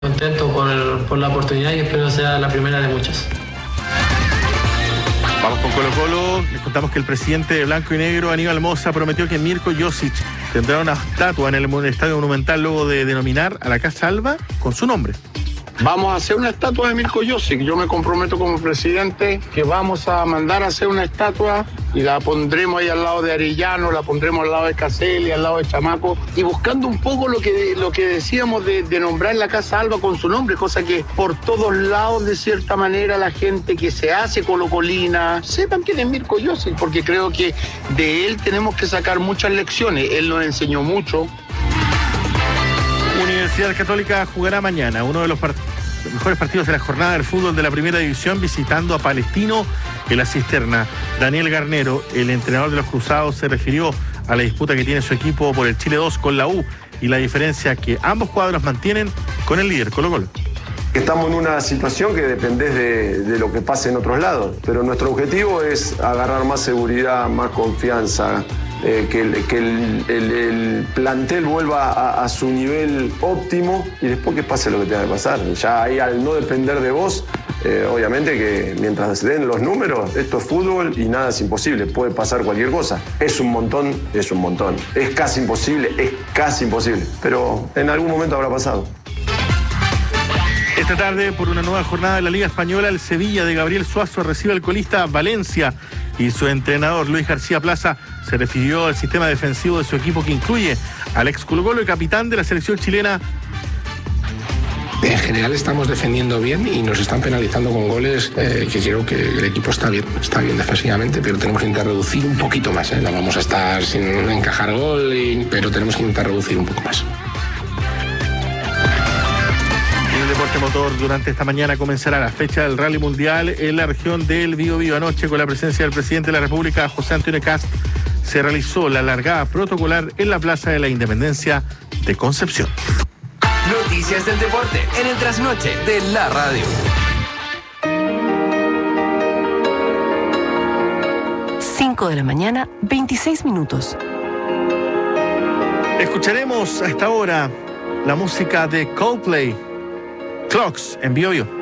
Contento por la oportunidad y espero sea la primera de muchas. Vamos con Colo-Colo. Les contamos que el presidente de Blanco y Negro, Aníbal Mosa, prometió que Mirko Josic tendrá una estatua en el Estadio Monumental luego de denominar a la Casa Alba con su nombre. Vamos a hacer una estatua de Mirko Josic. Yo me comprometo como presidente que vamos a mandar a hacer una estatua y la pondremos ahí al lado de Arellano, la pondremos al lado de Caselli, al lado de Chamaco, y buscando un poco lo que decíamos de nombrar la Casa Alba con su nombre, cosa que por todos lados, de cierta manera, la gente que se hace colocolina sepan quién es Mirko Josic, porque creo que de él tenemos que sacar muchas lecciones. Él nos enseñó mucho. Universidad Católica jugará mañana uno de los mejores partidos de la jornada del fútbol de la primera división, visitando a Palestino en la Cisterna. Daniel Garnero, el entrenador de los Cruzados, se refirió a la disputa que tiene su equipo por el Chile 2 con la U y la diferencia que ambos cuadros mantienen con el líder Colo-Colo. Estamos en una situación que depende de lo que pase en otros lados, pero nuestro objetivo es agarrar más seguridad, más confianza, que el plantel vuelva a su nivel óptimo y después que pase lo que tenga que pasar. Ya ahí, al no depender de vos, obviamente que mientras se den los números, esto es fútbol y nada es imposible, puede pasar cualquier cosa. Es un montón, es casi imposible, pero en algún momento habrá pasado. Esta tarde, por una nueva jornada de la Liga Española, el Sevilla de Gabriel Suazo recibe al colista Valencia y su entrenador Luis García Plaza se refirió al sistema defensivo de su equipo, que incluye al ex Colo-Colo y capitán de la selección chilena. En general estamos defendiendo bien y nos están penalizando con goles que creo que el equipo está bien defensivamente, pero tenemos que intentar reducir un poquito más. No vamos a estar sin encajar gol, pero tenemos que intentar reducir un poco más. Deporte motor, durante esta mañana comenzará la fecha del Rally Mundial en la región del Biobío. Anoche, con la presencia del presidente de la República, José Antonio Kast, se realizó la largada protocolar en la Plaza de la Independencia de Concepción. Noticias del deporte en el trasnoche de la radio. 5 de la mañana, 26 minutos. Escucharemos a esta hora la música de Coldplay, Clocks, en Biobío.